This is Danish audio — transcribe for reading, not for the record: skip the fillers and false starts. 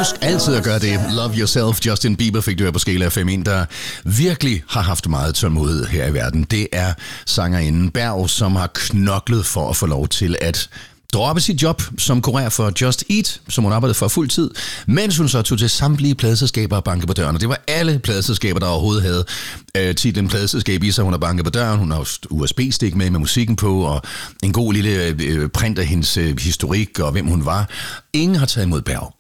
Husk altid at gøre det. Love Yourself, Justin Bieber fik du her på Skala FM. En, der virkelig har haft meget tålmodighed her i verden. Det er sangerinden Berg, som har knoklet for at få lov til at droppe sit job som kurér for Just Eat, som hun arbejdede for fuld tid, mens hun så tog til samtlige pladeselskaber og banke på døren. Og det var alle pladeselskaber, der overhovedet havde titlen pladeselskab i sig. Hun har banket på døren, hun har USB-stik med musikken på, og en god lille print af hendes historik og hvem hun var. Ingen har taget imod Berg.